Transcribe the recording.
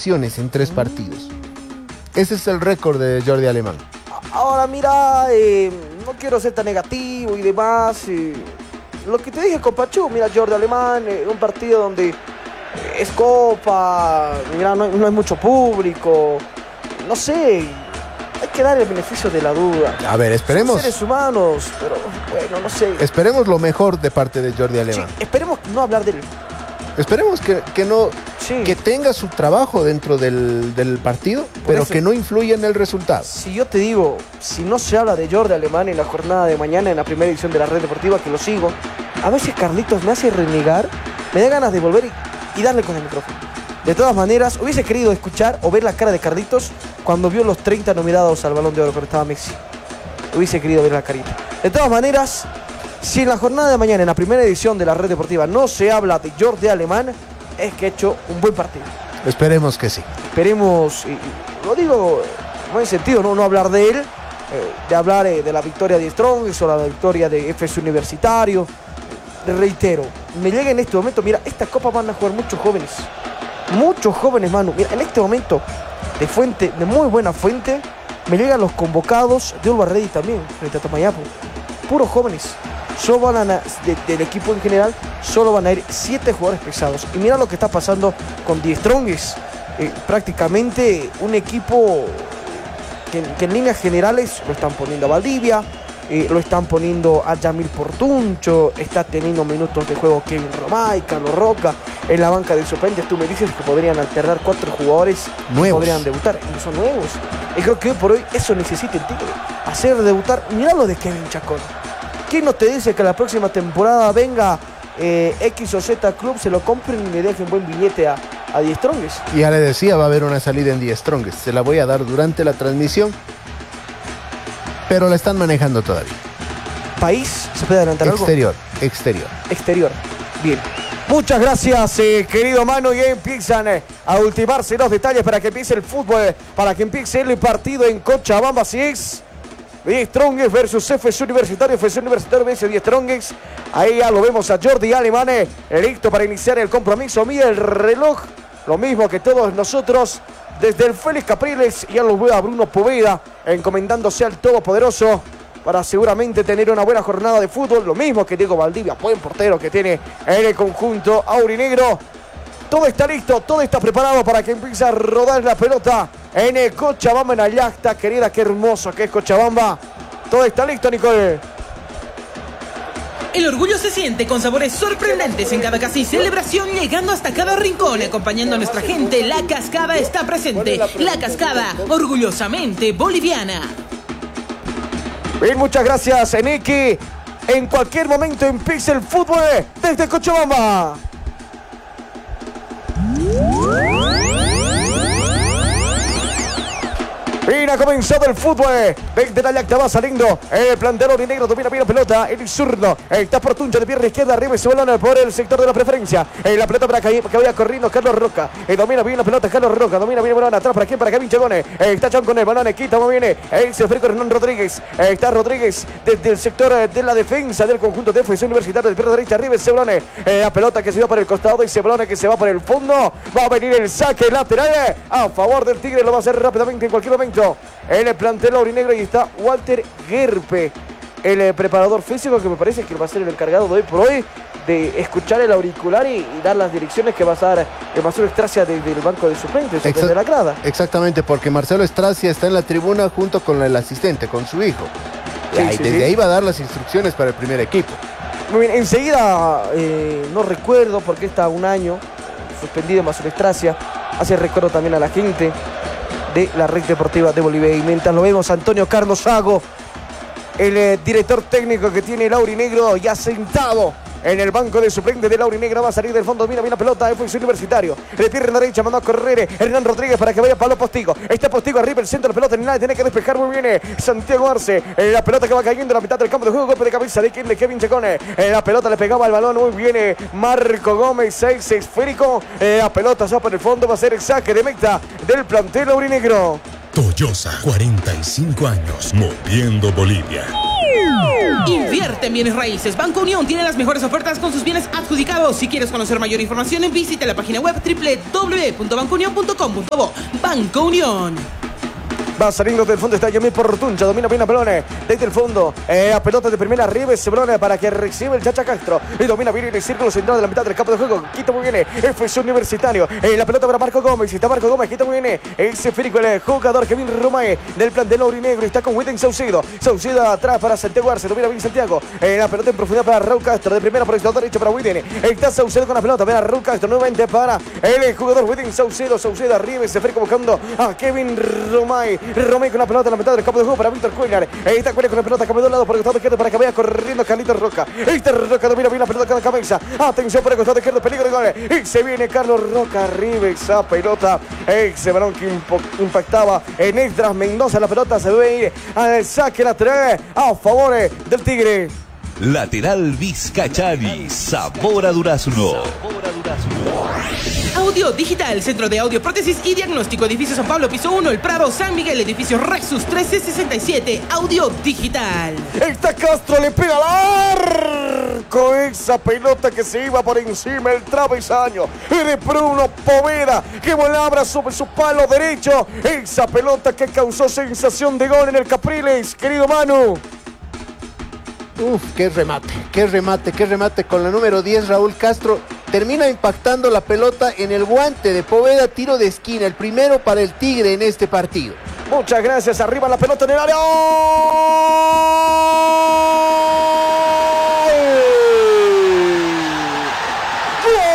anotaciones en 3 partidos. Ese es el récord de Jordi Alemán. Ahora mira, no quiero ser tan negativo y demás. Lo que te dije con Pachu, mira, Jordi Alemán, un partido donde es Copa, mira, no hay mucho público. No sé, hay que dar el beneficio de la duda. A ver, esperemos. Son seres humanos, pero bueno, no sé. Esperemos lo mejor de parte de Jordi Alemán. Sí, esperemos no hablar de él. Esperemos que no, Sí. que tenga su trabajo dentro del partido, pero eso, que no influya en el resultado. Si yo te digo, si no se habla de Jordi Alemán en la jornada de mañana, en la primera edición de la Red Deportiva, que lo sigo, a veces Carlitos me hace renegar, me da ganas de volver y darle con el micrófono. De todas maneras, hubiese querido escuchar o ver la cara de Carlitos cuando vio los 30 nominados al Balón de Oro cuando estaba Messi. Hubiese querido ver la carita. De todas maneras, si en la jornada de mañana, en la primera edición de la Red Deportiva, no se habla de Jordi Alemán, es que ha hecho un buen partido. Esperemos que sí. Esperemos, y lo digo en buen sentido, no hablar de él, de hablar de la victoria de Strongest o la victoria de FC Universitario. Reitero, me llega en este momento, mira, esta copa van a jugar muchos jóvenes, Manu. Mira, en este momento, de muy buena fuente, me llegan los convocados de Uruguay Ready también, frente a Tomayapo. Puros jóvenes. Solo van del equipo en general, solo van a ir 7 jugadores pesados. Y mira lo que está pasando con Die Strongest. Prácticamente un equipo que en líneas generales lo están poniendo a Valdivia, lo están poniendo a Yamil Portuncho, está teniendo minutos de juego Kevin Romay, Carlos Roca, en la banca de suplentes. Tú me dices que podrían alternar 4 jugadores nuevos, podrían debutar, y son nuevos. Y creo que hoy por hoy eso necesita el Tigre, hacer debutar. Mirá lo de Kevin Chacón. ¿Quién no te dice que la próxima temporada venga X o Z Club, se lo compren y le dejen buen billete a Die Strongest? Ya le decía, va a haber una salida en Die Strongest. Se la voy a dar durante la transmisión, pero la están manejando todavía. ¿País? ¿Se puede adelantar algo? Exterior. Bien. Muchas gracias, querido Manu. Y empiezan a ultimarse los detalles para que empiece el fútbol, para que empiece el partido en Cochabamba. Así es. Die Strongest versus FC Universitario. FC Universitario vence Die Strongest. Ahí ya lo vemos a Jordi Alemán, listo para iniciar el compromiso. Mira el reloj, lo mismo que todos nosotros. Desde el Félix Capriles, ya lo veo a Bruno Poveda encomendándose al Todopoderoso para seguramente tener una buena jornada de fútbol. Lo mismo que Diego Valdivia, buen portero que tiene en el conjunto aurinegro. Todo está listo, todo está preparado para que empiece a rodar la pelota en el Cochabamba, en la yacta querida. Qué hermoso que es Cochabamba. Todo está listo, Nicole. El orgullo se siente con sabores sorprendentes en cada casi celebración, llegando hasta cada rincón, acompañando a nuestra gente. La Cascada está presente. La Cascada, orgullosamente boliviana. Bien, muchas gracias, Eneki. En cualquier momento empieza el fútbol desde Cochabamba. Bien, ha comenzado el fútbol. De la yacta va saliendo el plantel aurinegro. Domina bien la pelota. El zurdo está Portuncho de pierna izquierda. Arriba y se balón por el sector de la preferencia. La pelota para que vaya corriendo Carlos Roca. Domina bien la pelota Carlos Roca. Domina bien el balón atrás. ¿Para quién? Para Kevin Chagone. Está Chan con el balón. Quita muy bien. Se ofrece Hernán Rodríguez. Está Rodríguez desde el sector de la defensa del conjunto de FC Universitario. De pierna derecha. Arriba y se balón. La pelota que se va por el costado. Y se balón que se va por el fondo. Va a venir el saque lateral a favor del Tigre. Lo va a hacer rápidamente en cualquier momento en el plantel aurinegro. Y está Walter Gerpe, el preparador físico, que me parece que va a ser el encargado de hoy por hoy de escuchar el auricular y dar las direcciones que va a dar Marcelo Estracia desde el banco de suplentes, desde la grada. Exactamente, porque Marcelo Estracia está en la tribuna junto con el asistente, con su hijo. Desde ahí va a dar las instrucciones para el primer equipo. Muy bien, enseguida, no recuerdo porque está un año suspendido Marcelo Estracia. Hace recuerdo también a la gente de la Red Deportiva de Bolivia. Y mientras lo vemos, Antonio Carlos Sago, el director técnico que tiene el aurinegro, ya sentado en el banco de suplente del aurinegro. Va a salir del fondo, mira bien la pelota, FC Universitario. De pierna derecha, mandó a correr Hernán Rodríguez para que vaya Pablo Postigo. Está Postigo arriba, el centro de la pelota, ni nada, tiene que despejar muy bien Santiago Arce. La pelota que va cayendo en la mitad del campo de juego, golpe de cabeza de Kevin Chacone. La pelota le pegaba al balón, muy bien Marco Gómez, 6 esférico. La pelota se va por el fondo, va a ser el saque de meta del plantel aurinegro. Toyosa, 45 años, moviendo Bolivia. Invierte en bienes raíces. Banco Unión tiene las mejores ofertas con sus bienes adjudicados. Si quieres conocer mayor información, visita la página web www.bancounion.com.bo. Banco Unión. Va saliendo del fondo, está Yamil Portuncha, domina bien a Pelone, desde el fondo, a pelota de primera, arriba Cebrone para que reciba el Chacha Castro, y domina bien en el círculo central de la mitad del campo de juego, quita muy bien, FS Universitario, la pelota para Marco Gómez, está Marco Gómez, quita muy bien, ese esférico, el jugador Kevin Romae, del plantel aurinegro, está con Witten Saucedo atrás para Santiago Arce, domina bien Santiago, la pelota en profundidad para Raúl Castro, de primera por el lado derecho para Witten, está Saucedo con la pelota, ven a Raúl Castro, nuevamente para el jugador Witten Saucedo arriba, ese esférico buscando a Kevin Romae con la pelota en la mitad del campo de juego para Víctor Cuellar. Está Cuellar con la pelota, cambió de lado por el costado izquierdo para que vaya corriendo Carlitos Roca. Roca domina bien la pelota con la cabeza. Atención por el costado izquierdo, peligro de gol. Y se viene Carlos Roca arriba esa pelota. Ese balón que impactaba en Esdras Mendoza. La pelota se debe ir al saque lateral a favor del Tigre. Lateral Vizcachani, sabor a durazno. Audio Digital, Centro de Audio, Prótesis y Diagnóstico, Edificio San Pablo, Piso 1, El Prado, San Miguel, Edificio Rexus 1367, Audio Digital. Está Castro, le pega al arco, esa pelota que se iba por encima del travesaño de Bruno Poveda, que volaba sobre su palo derecho, esa pelota que causó sensación de gol en el Capriles, querido Manu. Uf, qué remate con la número 10, Raúl Castro. Termina impactando la pelota en el guante de Poveda, tiro de esquina, el primero para el Tigre en este partido. Muchas gracias, arriba la pelota en el área.